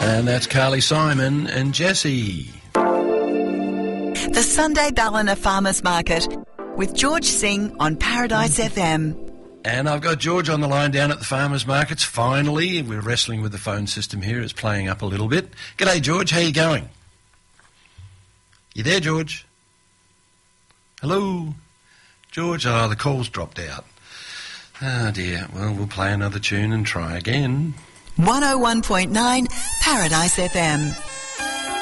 And that's Carly Simon and Jessie. The Sunday Ballina Farmers Market with George Singh on Paradise FM. And I've got George on the line down at the Farmers Markets. Finally, we're wrestling with the phone system here. It's playing up a little bit. G'day, George. How you going? You there, George? Hello? George? Oh, the call's dropped out. Oh, dear. Well, we'll play another tune and try again. 101.9 Paradise FM.